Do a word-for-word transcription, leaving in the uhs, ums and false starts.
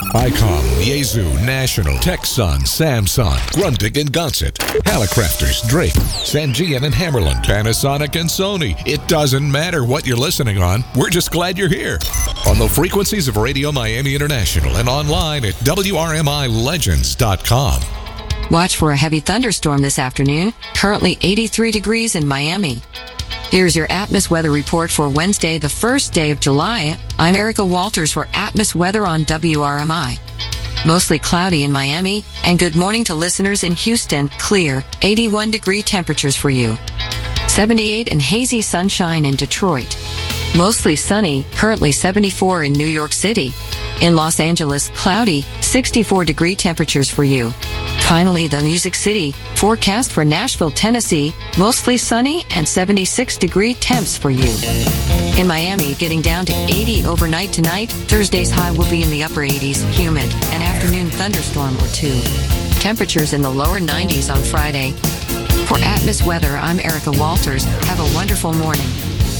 ICOM, Yaesu, National, Texan, Samsung, Grundig and Gonset, Hallicrafters, Drake, Sangean and Hammerland, Panasonic and Sony. It doesn't matter what you're listening on. We're just glad you're here. On the frequencies of Radio Miami International and online at W R M I legends dot com. Watch for a heavy thunderstorm this afternoon. Currently eighty-three degrees in Miami. Here's your Atmos weather report for Wednesday, the first day of July. I'm Erica Walters for Atmos weather on W R M I. Mostly cloudy in Miami, and good morning to listeners in Houston. Clear, eighty-one degree temperatures for you. seventy-eight and hazy sunshine in Detroit. Mostly sunny, currently seventy-four in New York City. In Los Angeles, cloudy, sixty-four degree temperatures for you. Finally, the Music City, forecast for Nashville, Tennessee, mostly sunny and seventy-six degree temps for you. In Miami, getting down to eighty overnight tonight. Thursday's high will be in the upper eighties, humid, an afternoon thunderstorm or two. Temperatures in the lower nineties on Friday. For Atmos weather, I'm Erica Walters. Have a wonderful morning.